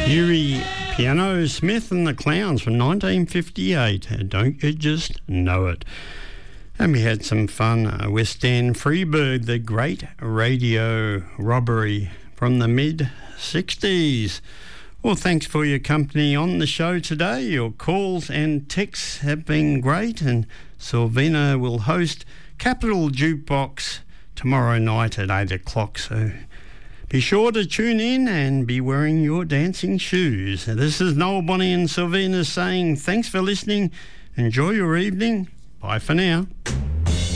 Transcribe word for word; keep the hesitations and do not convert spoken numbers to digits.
Yuri Piano Smith and the Clowns from nineteen fifty-eight. Don't you just know it? And we had some fun uh, with Stan Freberg, the great radio robbery from the mid-sixties. Well, thanks for your company on the show today. Your calls and texts have been great, and Silvina will host Capital Jukebox tomorrow night at eight o'clock, so be sure to tune in and be wearing your dancing shoes. This is Noel, Bonnie and Silvina saying thanks for listening. Enjoy your evening. Bye for now.